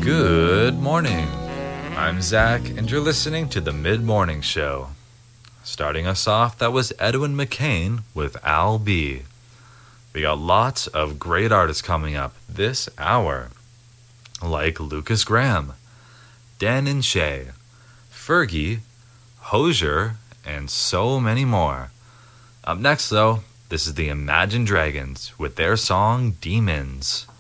Good morning. I'm Zach, and you're listening to the Mid-Morning Show. Starting us off, that was Edwin McCain with Al B. We got lots of great artists coming up this hour, like Lucas Graham, Dan and Shay, Fergie, Hozier, and so many more. Up next, though, this is the Imagine Dragons with their song Demons.